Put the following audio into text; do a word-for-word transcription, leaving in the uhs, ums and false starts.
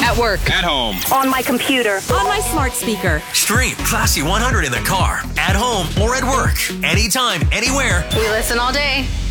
At work. At home. On my computer. On my smart speaker. Stream Classy one hundred in the car, at home, or at work. Anytime, anywhere. We listen all day.